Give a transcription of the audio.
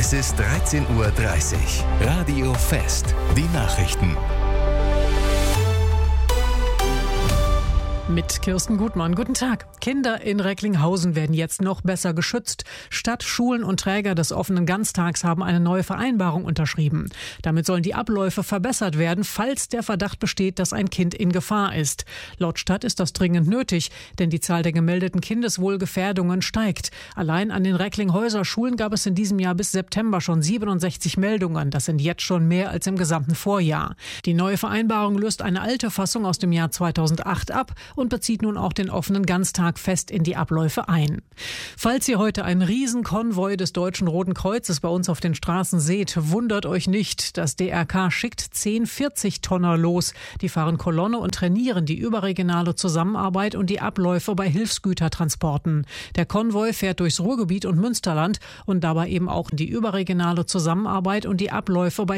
Es ist 13:30 Uhr. Radio Fest. Die Nachrichten. Mit Kirsten Gutmann. Guten Tag. Kinder in Recklinghausen werden jetzt noch besser geschützt. Stadt, Schulen und Träger des offenen Ganztags haben eine neue Vereinbarung unterschrieben. Damit sollen die Abläufe verbessert werden, falls der Verdacht besteht, dass ein Kind in Gefahr ist. Laut Stadt ist das dringend nötig, denn die Zahl der gemeldeten Kindeswohlgefährdungen steigt. Allein an den Recklinghäuser Schulen gab es in diesem Jahr bis September schon 67 Meldungen. Das sind jetzt schon mehr als im gesamten Vorjahr. Die neue Vereinbarung löst eine alte Fassung aus dem Jahr 2008 ab und bezieht nun auch den offenen Ganztag fest in die Abläufe ein. Falls ihr heute einen Riesenkonvoi des Deutschen Roten Kreuzes bei uns auf den Straßen seht, wundert euch nicht. Das DRK schickt 10 40-Tonner los. Die fahren Kolonne und trainieren die überregionale Zusammenarbeit und die Abläufe bei Hilfsgütertransporten. Der Konvoi fährt durchs Ruhrgebiet und Münsterland und dabei eben auch die überregionale Zusammenarbeit und die Abläufe bei